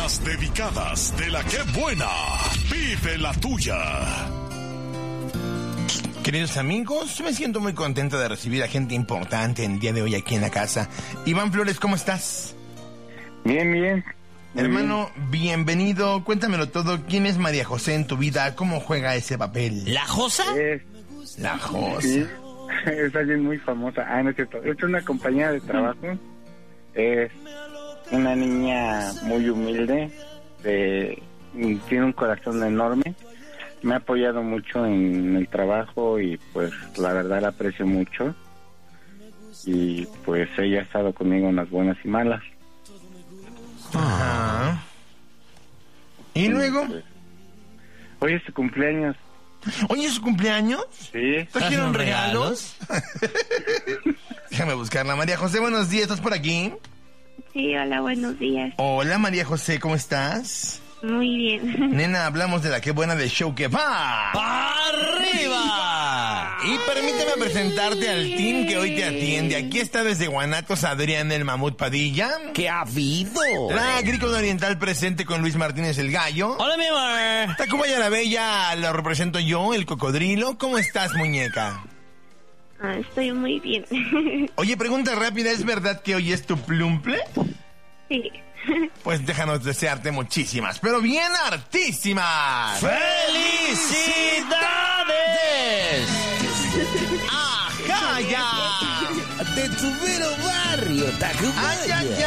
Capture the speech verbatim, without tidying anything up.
Las dedicadas de la que buena. Vive la tuya. Queridos amigos, me siento muy contento de recibir a gente importante el día de hoy aquí en la casa. Iván Flores, ¿cómo estás? Bien, bien. Muy Hermano, bien. Bienvenido. Cuéntamelo todo. ¿Quién es María José en tu vida? ¿Cómo juega ese papel? ¿La Josa? Es, La Josa. sí, es alguien muy famosa. Ah, no es cierto. Es una compañera de trabajo. Es una niña muy humilde. De, tiene un corazón enorme. Me ha apoyado mucho en el trabajo y pues la verdad la aprecio mucho. Y pues ella ha estado conmigo en las buenas y malas. Ajá. ¿Y luego? Pues, hoy es su cumpleaños. ¿Hoy es su cumpleaños? Sí. ¿Trajeron regalos? Déjame buscarla. María José, buenos días. ¿Estás por aquí? Sí, hola, buenos días. Hola, María José, ¿cómo estás? Muy bien. Nena, hablamos de la que buena del show que va. ¡Arriba! Y permíteme presentarte al team que hoy te atiende. Aquí está desde Guanatos Adrián el Mamut Padilla. ¿Qué ha habido? La Agrícola Oriental presente con Luis Martínez el Gallo. Hola, mi amor. Tacubaya la Bella lo represento yo, el Cocodrilo. ¿Cómo estás, muñeca? Ah, estoy muy bien. Oye, pregunta rápida, ¿es verdad que hoy es tu plumple? Sí. Pues déjanos desearte muchísimas, pero bien hartísimas. ¡Felicidades! ¡Ajá, ya! De tu vero barrio, Tacubaya. ¡Ay, ay, ay!